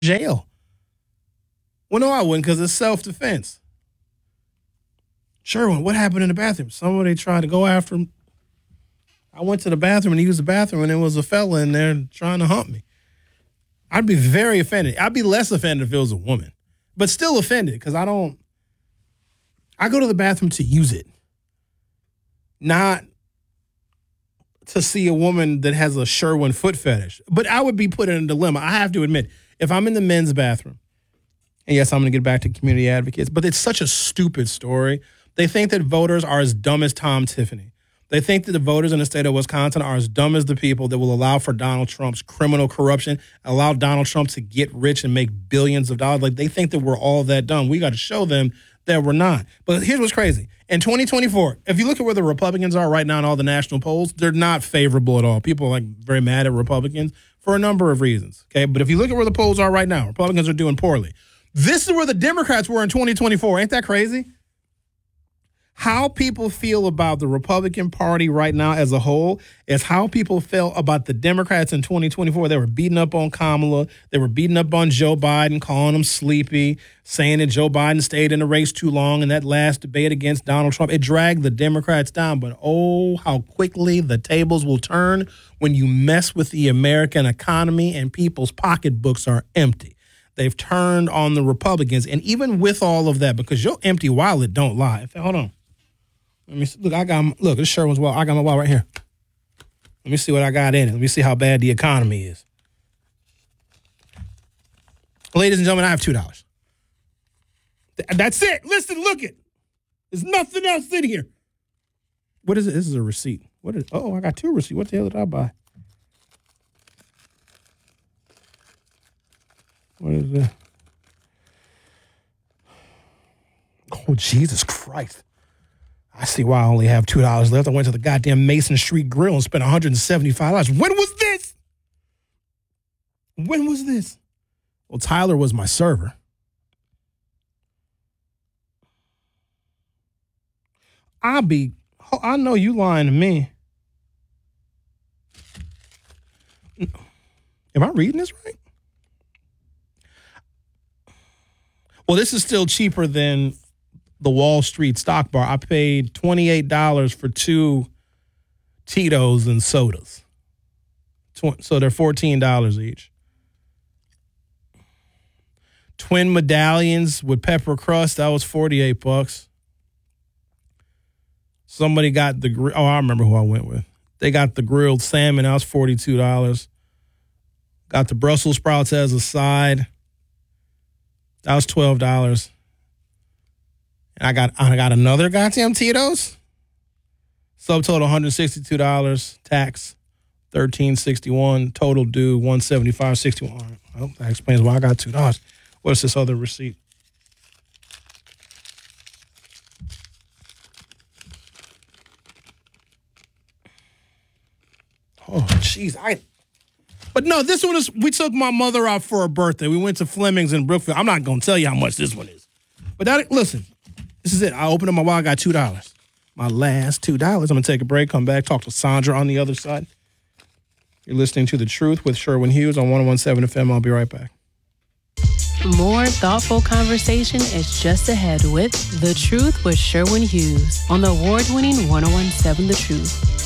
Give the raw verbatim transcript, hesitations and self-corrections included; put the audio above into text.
jail. Well, no, I wouldn't because it's self-defense. Sherwin, what happened in the bathroom? Somebody tried to go after him. I went to the bathroom and he used the bathroom and there was a fella in there trying to hump me. I'd be very offended. I'd be less offended if it was a woman, but still offended because I don't, I go to the bathroom to use it, not to see a woman that has a Sherwin foot fetish. But I would be put in a dilemma. I have to admit, if I'm in the men's bathroom, and yes, I'm going to get back to community advocates, but it's such a stupid story. They think that voters are as dumb as Tom Tiffany. They think that the voters in the state of Wisconsin are as dumb as the people that will allow for Donald Trump's criminal corruption, allow Donald Trump to get rich and make billions of dollars. Like, they think that we're all that dumb. We got to show them that we're not. But here's what's crazy. In twenty twenty-four, if you look at where the Republicans are right now in all the national polls, they're not favorable at all. People are like very mad at Republicans for a number of reasons. Okay, but if you look at where the polls are right now, Republicans are doing poorly. This is where the Democrats were in twenty twenty-four. Ain't that crazy? How people feel about the Republican Party right now as a whole is how people felt about the Democrats in twenty twenty-four. They were beating up on Kamala. They were beating up on Joe Biden, calling him sleepy, saying that Joe Biden stayed in the race too long in that last debate against Donald Trump. It dragged the Democrats down. But oh, how quickly the tables will turn when you mess with the American economy and people's pocketbooks are empty. They've turned on the Republicans. And even with all of that, because your empty wallet don't lie. Hold on. Let me see. Look, I got, look, this Sherwin's wallet. I got my wallet right here. Let me see what I got in it. Let me see how bad the economy is. Ladies and gentlemen, I have two dollars. That's it. Listen, look it. There's nothing else in here. What is it? This is a receipt. What is? Oh, I got two receipts. What the hell did I buy? What is that? Oh, Jesus Christ. I see why I only have two dollars left. I went to the goddamn Mason Street Grill and spent one hundred seventy-five dollars. When was this? When was this? Well, Tyler was my server. I'll be, I know you lying to me. Am I reading this right? Well, this is still cheaper than the Wall Street stock bar. I paid twenty-eight dollars for two Tito's and sodas. So they're fourteen dollars each. Twin medallions with pepper crust, that was forty-eight bucks. Somebody got the, oh, I remember who I went with. They got the grilled salmon, that was forty-two dollars. Got the Brussels sprouts as a side. That was twelve dollars. And I got I got another goddamn Tito's. Subtotal one hundred sixty-two dollars. Tax thirteen sixty-one. Total due one seventy-five sixty-one. Well, that explains why I got two dollars. What's this other receipt? Oh, jeez. I. But no, this one is, we took my mother out for her birthday. We went to Fleming's in Brookfield. I'm not going to tell you how much this one is. But that, listen, this is it. I opened up my wallet, I got two dollars. My last two dollars. I'm going to take a break, come back, talk to Sandra on the other side. You're listening to The Truth with Sherwin Hughes on one oh one seven F M. I'll be right back. More thoughtful conversation is just ahead with The Truth with Sherwin Hughes on the award-winning one oh one seven The Truth.